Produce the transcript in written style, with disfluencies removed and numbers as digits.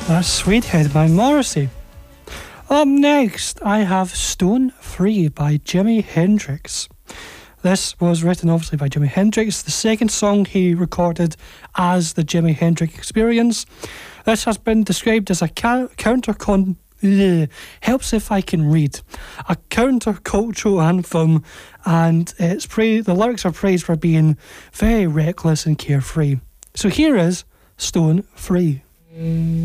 That's Sweethead by Morrissey. Up next, I have Stone Free by Jimi Hendrix. This was written obviously by Jimi Hendrix, the second song he recorded as the Jimi Hendrix Experience. This has been described as a helps if I can read. A countercultural anthem, and the lyrics are praised for being very reckless and carefree. So here is Stone Free.